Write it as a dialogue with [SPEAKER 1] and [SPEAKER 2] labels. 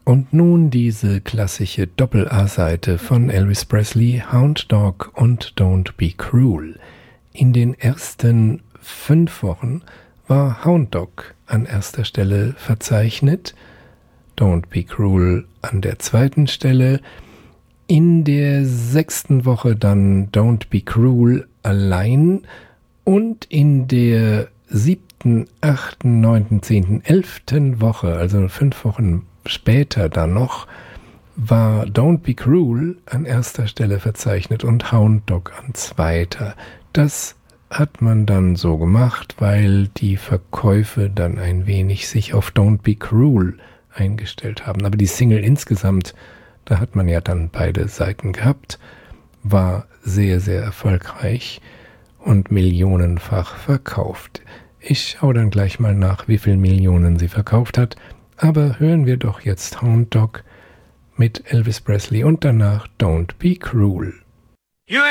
[SPEAKER 1] Und nun diese klassische Doppel-A-Seite von Elvis Presley, Hound Dog und Don't Be Cruel. In den ersten 5 Wochen war Hound Dog an erster Stelle verzeichnet, Don't Be Cruel an der 2. Stelle, in der 6. Woche dann Don't Be Cruel allein und in der 7., 8., 9., 10., 11. Woche, also 5 Wochen später dann noch, war Don't Be Cruel an erster Stelle verzeichnet und Hound Dog an 2. Das hat man dann so gemacht, weil die Verkäufe dann ein wenig sich auf Don't Be Cruel eingestellt haben. Aber die Single insgesamt, da hat man ja dann beide Seiten gehabt, war sehr, sehr erfolgreich und millionenfach verkauft. Ich schaue dann gleich mal nach, wie viel Millionen sie verkauft hat. Aber hören wir doch jetzt Hound Dog mit Elvis Presley und danach Don't Be Cruel.